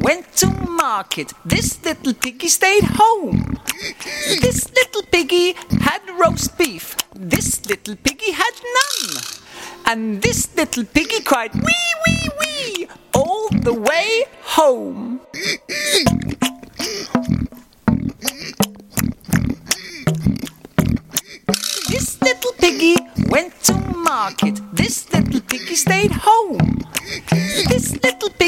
went to market. This little piggy stayed home. This little piggy had roast beef. This little piggy had none. And this little piggy cried, wee, wee, wee, all the way home. This little piggy went to market. This little piggy stayed home. This little